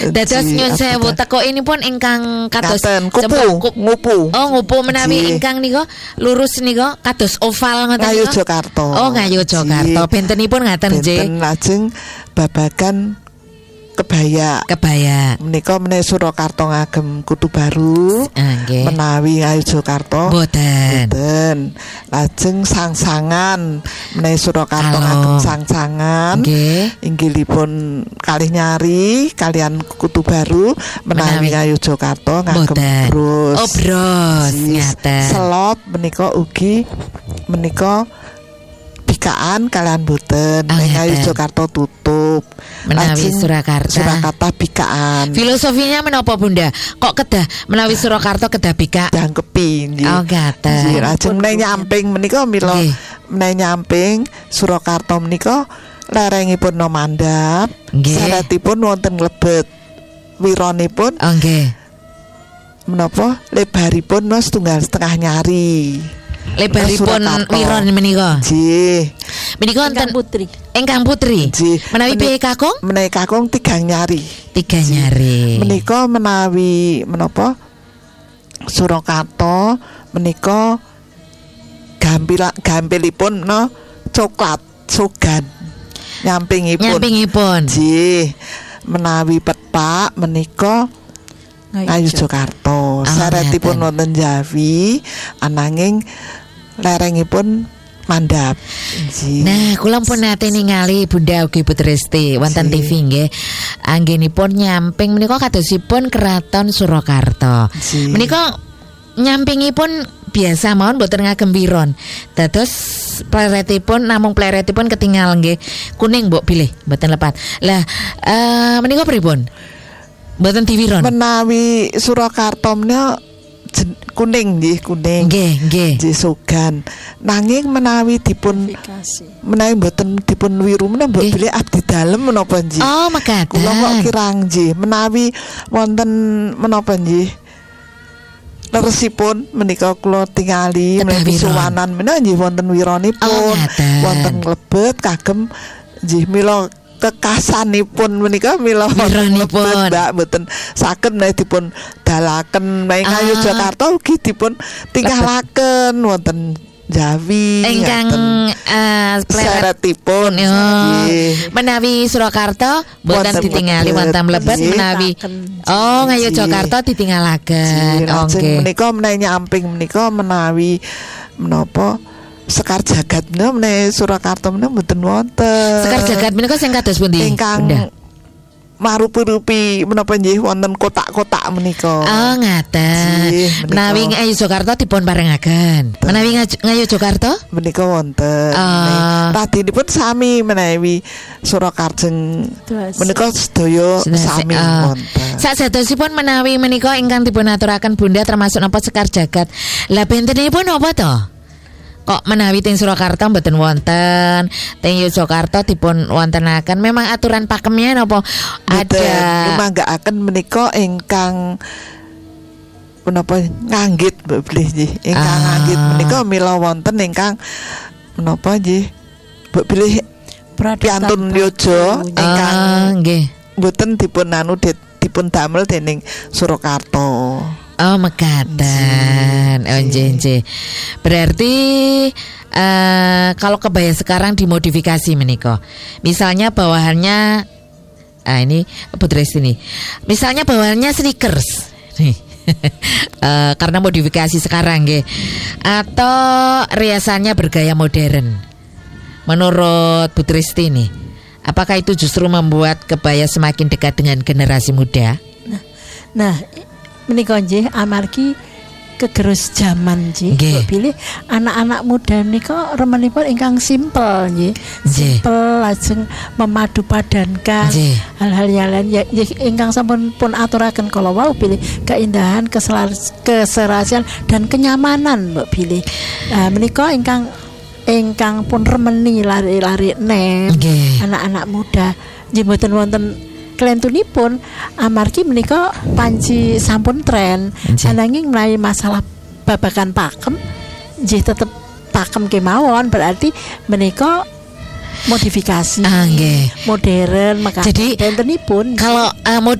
Dados nyun sewu teko ini pun ingkang kados ngupu. Oh ngupu menawi ingkang nika lurus nika kados oval ngoten nika. Ngayogyakarta. Oh Ngayogyakarta. Bentenipun ngaten nggih. Benten lajeng babagan kebaya menika meneh Surakarta ngagem kutu baru menawi Ngayogyakarta boten lajeng sangsangan meneh Surakarta ngagem sangsangan inggilipun kalih nyari kalian kutu baru menawi Ngayogyakarta ngagem bros. Oh bros ngaten selop menika ugi menika bikaan kalian boten Ngayogyakarta tutup menawi Surakarta bikaan. Filosofinya menapa Bunda? Kok kedah menawi Surakarta kedah bikaan? Dangkepi nggih. Oh ngaten. Lajeng menawi nyamping menika mila menawi nyamping Surakarta menika lerengipun no mandhap, saratipun wonten lebet. Wiranipun nggih. Menapa lebaripun no 1,5 nyari. Lebaripun wiron menika. Nggih. Menika wonten Ingkang Putri. Menawi piye Kakung? Menawi Kakung 3 nyari. 3 nyari. Menika menawi menapa? Surakarta menika gampilipun no coklat sogan. Nyampingipun. Nggih. Menawi pepak menika Ngayogyakarta. Saretipun wonten Jawi ananging lerengipun mandhap. Nah, kula pun nate ningali Bunda ugi Putristi wonten TV nggih. Anggenipun nyamping menika kadosipun Keraton Surakarta. Menika nyampingipun biasa mawon mboten ngagem wiron. Dados pleretipun namung pleretipun ketinggal nggih. Kuning mbok pilih mboten lepat. Lah menika pripun? Mboten diwiron. Menawi Surakarta menika kuning nggih, kuning. Nggih. Sogan. Nanging menawi dipun menawi mboten dipun wiru menawi mbok bilih abdi dalem menapa nggih. Oh, mekaten. Kula kok kirang nggih menawi wonten menapa nggih. Leresipun menika kula tingali menawi suwanan menika nggih wonten wiranipun. Wonten lebet kagem nggih mila kekasanipun menika mila wiranipun Mbak mboten saged nek dipun dalaken menawi Ngayogyakarta ugi dipun tinggalaken wonten Jawi ingkang pleretipun menawi Surakarta boten ditingali wonten mlebet menawi Ngayogyakarta ditinggalaken. Nggih. Menika menawi nyamping menika menawi menapa Sekar Jagat menawi Surakarta menika mboten wonten. Sekar Jagat menika sing kados pundi? Ingkang marupi-rupi menapa nggih wonten kotak-kotak menika. Oh, ngaten. Menawi Ngayogyakarta dipun parengaken. Menawi Ngayogyakarta menika wonten. Radinipun sami menawi Surakarta menika sedaya sami wonten. Sasadosipun menawi menika ingkang dipun aturaken Bunda termasuk napa Sekar Jagat. Lah bentenipun napa to? Kok menawi teng Surakarta mboten wonten, teng Yogyakarta dipun wontenaken. Memang aturan pakemnya napa ada lumanggaaken menika ingkang menapa nganggit Mbak Blih nggih. Ingkang nganggit menika mila wonten ingkang menapa nggih Mbak Blih piantun yojo ingkang nggih mboten dipun dipun damel dening Surakarta. Oh, mekaten. Nggih. Berarti kalau kebaya sekarang dimodifikasi menika. Misalnya bawahannya ini Putris ini. Misalnya bawahannya sneakers. Karena modifikasi sekarang nggih. Atau riasannya bergaya modern. Menurut Putristi nih, apakah itu justru membuat kebaya semakin dekat dengan generasi muda? Nah, menika nggih amargi kegerus jaman nggih. Pilih anak-anak muda menika remenipun ingkang simpel nggih. Simpel lajeng memadu padankan hal-hal yang lain ingkang sampun pun aturaken kala wau pilih keindahan, keserasian dan kenyamanan Mbak pilih. Menika ingkang pun remeni lari-lari anak-anak muda nggih mboten wonten kelentunipun amargi menika panci sampun tren ananging menawi masalah babagan pakem nggih tetep pakem kemawon berarti menika modifikasi modern maka jadi bentenipun kalau